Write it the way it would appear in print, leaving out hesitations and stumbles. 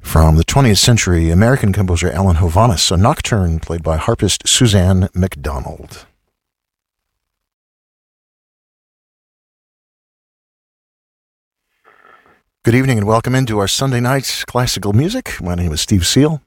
From the 20th century American composer Alan Hovhaness, a nocturne played by harpist Suzanne MacDonald. Good evening and welcome into our Sunday night's classical music. My name is Steve Seal.